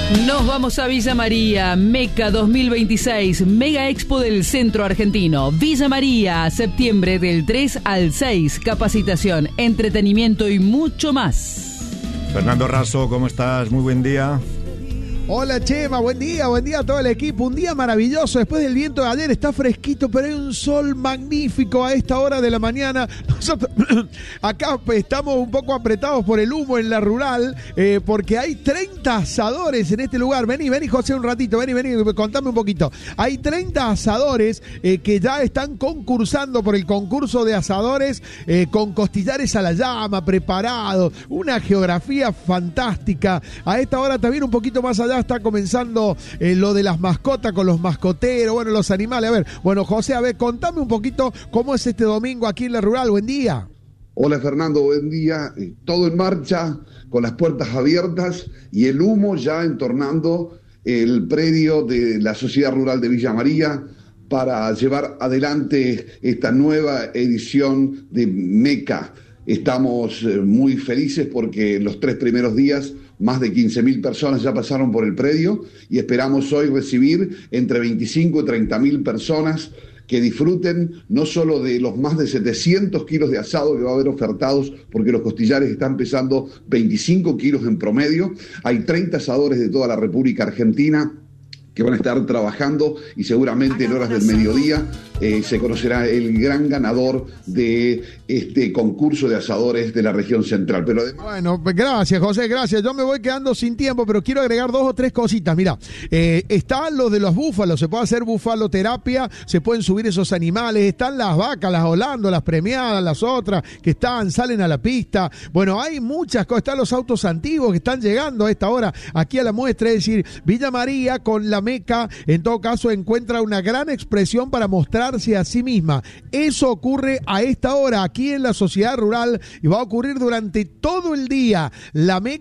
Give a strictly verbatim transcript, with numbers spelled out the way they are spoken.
Nos vamos a Villa María, Meca dos mil veintiséis, Mega Expo del Centro Argentino. Villa María, septiembre del tres al seis, capacitación, entretenimiento y mucho más. Fernando Raso, ¿cómo estás? Muy buen día. Hola Chema, buen día, buen día a todo el equipo. Un día maravilloso, después del viento de ayer está fresquito, pero hay un sol magnífico a esta hora de la mañana. Nosotros acá estamos un poco apretados por el humo en la rural, eh, porque hay treinta asadores en este lugar. Vení, vení José un ratito, vení, vení, contame un poquito. Hay treinta asadores eh, que ya están concursando por el concurso de asadores eh, con costillares a la llama, preparados, una geografía fantástica. A esta hora también un poquito más allá está comenzando eh, lo de las mascotas con los mascoteros, bueno, los animales. A ver, bueno, José, a ver, contame un poquito cómo es este domingo aquí en la rural. Buen día. Hola Fernando, buen día. Todo en marcha, con las puertas abiertas y el humo ya entornando el predio de la Sociedad Rural de Villa María para llevar adelante esta nueva edición de Meca. Estamos muy felices porque los tres primeros días más de quince mil personas ya pasaron por el predio y esperamos hoy recibir entre veinticinco y treinta mil personas que disfruten no solo de los más de setecientos kilos de asado que va a haber ofertados, porque los costillares están pesando veinticinco kilos en promedio. Hay treinta asadores de toda la República Argentina que van a estar trabajando y seguramente en horas del mediodía eh, se conocerá el gran ganador de este concurso de asadores de la región central. Pero además... Bueno, pues gracias José, gracias. Yo me voy quedando sin tiempo, pero quiero agregar dos o tres cositas. Mira, eh, están los de los búfalos, se puede hacer bufaloterapia, se pueden subir esos animales, están las vacas, las Holando, las premiadas, las otras que están, salen a la pista. Bueno, hay muchas cosas, están los autos antiguos que están llegando a esta hora aquí a la muestra, es decir, Villa María con la Meca, en todo caso, encuentra una gran expresión para mostrarse a sí misma. Eso ocurre a esta hora aquí en la sociedad rural y va a ocurrir durante todo el día. La Meca